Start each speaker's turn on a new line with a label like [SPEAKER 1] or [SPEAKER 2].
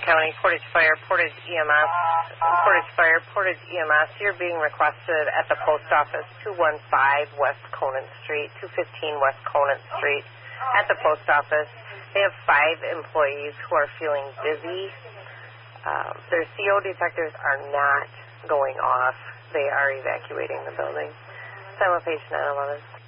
[SPEAKER 1] County, Portage Fire, Portage EMS, you're being requested at the post office, 215 West Conant Street, 215 West Conant Street. At the post office, they have 5 employees who are feeling dizzy. Their CO detectors are not going off. They are evacuating the building. Same with page 911.